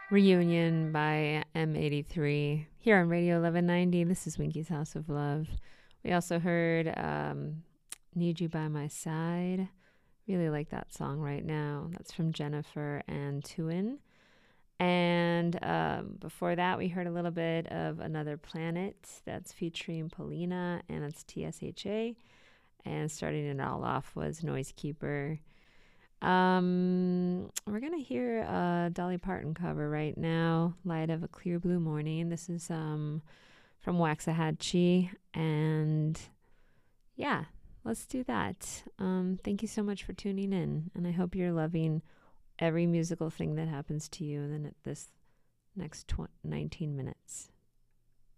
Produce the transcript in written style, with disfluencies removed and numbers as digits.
Reunion by M83 here on Radio 1190. This is Winky's House of Love. We also heard Need You by My Side. Really like that song right now. That's from Jennifer and Tuin. And before that, we heard a little bit of Another Planet. That's featuring Polina, and it's TSHA. And starting it all off was Noise Keeper. We're gonna hear a Dolly Parton cover right now, Light of a Clear Blue Morning. This is from Waxahachie, and yeah, let's do that. Thank you so much for tuning in, and I hope you're loving every musical thing that happens to you in this next 19 minutes.